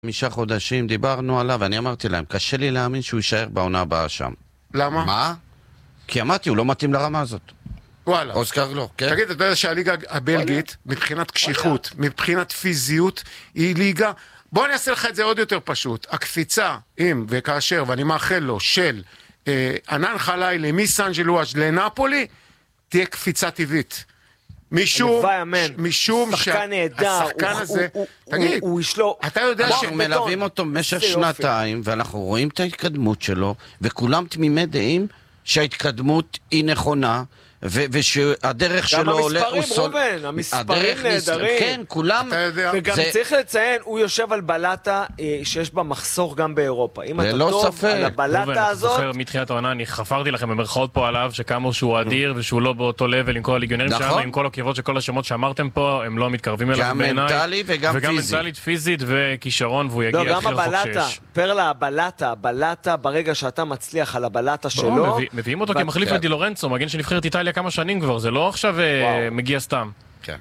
5 חודשים דיברנו עליו, ואני אמרתי להם, קשה לי להאמין שהוא יישאר בעונה הבאה שם. למה? מה? כי אמרתי, הוא לא מתאים לרמה הזאת. וואלה. אוסקר לא, כן? תגיד, אתה יודע שהליגה הבלגית, מבחינת קשיחות, מבחינת פיזיות, היא ליגה... בוא אני אעשה לך את זה עוד יותר פשוט. הקפיצה, אם וכאשר, ואני מאחל לו, של ענן חלילי מסן ג'לואז' לנאפולי, תהיה קפיצה טבעית. משום שהשחקן הזה, תגיד, אתה יודע אנחנו מלווים אותו במשך שנתיים, ואנחנו רואים את ההתקדמות שלו, וכולם תמימי דעים שההתקדמות היא נכונה, ושהדרך שלו עולה... גם המספרים, רובן, המספרים נהדרים. כן, כולם... וגם צריך לציין, הוא יושב על בלטה שיש בה מחסור גם באירופה. אם אתה טוב על הבלטה הזאת... זוכר מתחילת העונה, אני חפרתי לכם במרכאות פה עליו, שכמה שהוא אדיר, ושהוא לא באותו לבל עם כל הליגיונרים שלנו, עם כל הכיוות שכל השמות שאמרתם פה, הם לא מתקרבים אליו בעיניי. גם מנטלי וגם פיזי. וגם מנטלית, פיזית וכישרון, והוא יגיע הכי רחוק שיש. פרלה, הבלטה, ברגע שאתה מצליח על הבלטה שלו... מביאים אותו כמחליף לדי לורנצו, מגן של נבחרת איטליה כמה שנים כבר, זה לא עכשיו מגיע סתם. כן.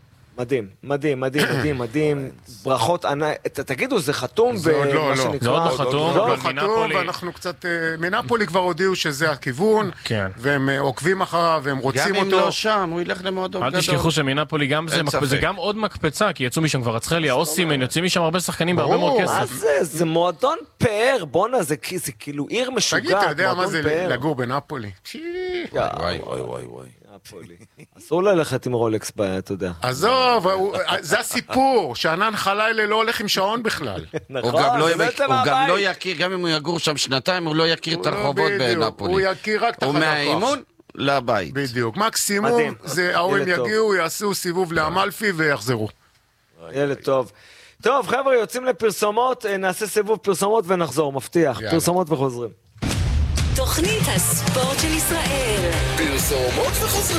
מדהים. ברכות, תגידו, זה חתום במה שנקרא... זה עוד לא חתום. לא חתום, ואנחנו קצת... מנאפולי כבר הודיעו שזה הכיוון, והם עוקבים אחריו, והם רוצים אותו. גם אם לא שם, הוא ילך למועדון גדול. אל תשכחו שמנאפולי גם זה גם עוד מקפצה, כי יצאו משם כבר רצחליה, אוסימן, יוצאים משם הרבה שחקנים בהרבה מאוד כסף. מה זה? זה מועדון פאר, בונה, זה כאילו עיר משוגעת. תגיד, אתה יודע מה זה לגור בנאפולי? וואי. אסור ללכת עם רולקס, אתה יודע. עזוב, זה הסיפור, שענן חלילי לא הולך עם שעון בכלל. הוא גם לא יכיר, גם אם הוא יגור שם שנתיים, הוא לא יכיר את הרחובות בנאפולי. הוא יכיר רק את החדר כוח. הוא מהאימון לבית. בדיוק. מקסימום, ההורים יגיעו, יעשו סיבוב לאמלפי ויחזרו. ילד טוב. טוב, חבר'ה, יוצאים לפרסומות, נעשה סיבוב פרסומות ונחזור, מבטיח. פרסומות וחוזרים. תוכנית הספורט של ישראל. פרסומות וחוזרים.